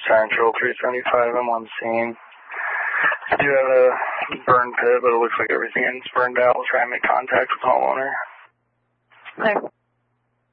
Central 375, I'm on scene. I do have a burn pit, but it looks like everything's burned out. We'll try and make contact with the homeowner. Clear.